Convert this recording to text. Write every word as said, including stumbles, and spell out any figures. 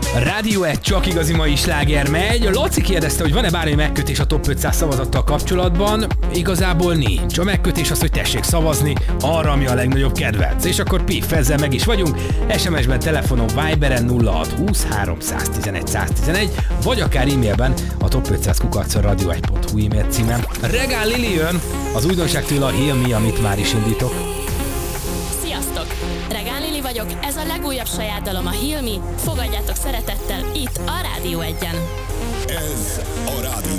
Rádió egy csak igazi mai sláger megy. Laci kérdezte, hogy van-e bármi megkötés a top ötszáz szavazattal kapcsolatban. Igazából nincs. A megkötés az, hogy tessék szavazni arra, ami a legnagyobb kedvenc. És akkor piff, ezzel meg is vagyunk. es em es-ben, telefonon, Viberen nulla hat húsz három tizenegy száz tizenegy, vagy akár e-mailben a top ötszáz kukac radio egy pont hu e-mail címen. Regál Lili jön, az újdonság tőle a Heal Me, amit már is indítok. Sziasztok! Regál Lili vagyok, ez a legújabb saját dalom a Heal Me. Fogadjátok szeretettel itt a Rádió egyen. Ez a Rádió